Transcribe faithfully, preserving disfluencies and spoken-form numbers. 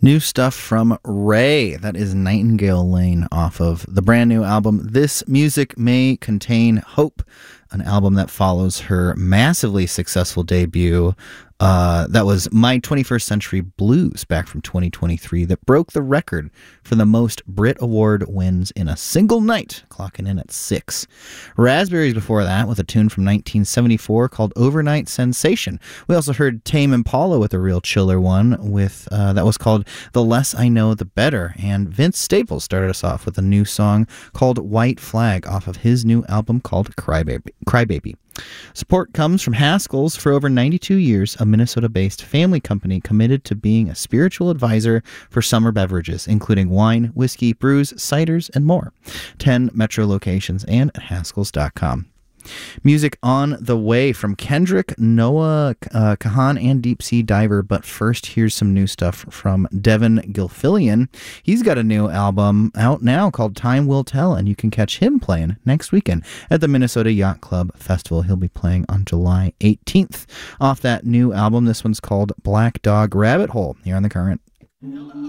New stuff from Ray. That is Nightingale Lane off of the brand new album This Music May Contain Hope, an album that follows her massively successful debut. Uh, that was My twenty-first Century Blues back from twenty twenty-three that broke the record for the most Brit Award wins in a single night, clocking in at six. Raspberries before that with a tune from nineteen seventy-four called Overnight Sensation. We also heard Tame Impala with a real chiller one with uh, that was called The Less I Know The Better. And Vince Staples started us off with a new song called White Flag off of his new album called Crybaby. Crybaby. Support comes from Haskell's. For over ninety-two years, a Minnesota-based family company committed to being a spiritual advisor for summer beverages, including wine, whiskey, brews, ciders, and more. ten Metro locations and at haskells dot com. Music on the way from Kendrick, Noah uh, Kahan, and Deep Sea Diver. But first, here's some new stuff from Devin Gilfillian. He's got a new album out now called Time Will Tell, and you can catch him playing next weekend at the Minnesota Yacht Club Festival. He'll be playing on July eighteenth. Off that new album, this one's called Black Dog Rabbit Hole here on The Current.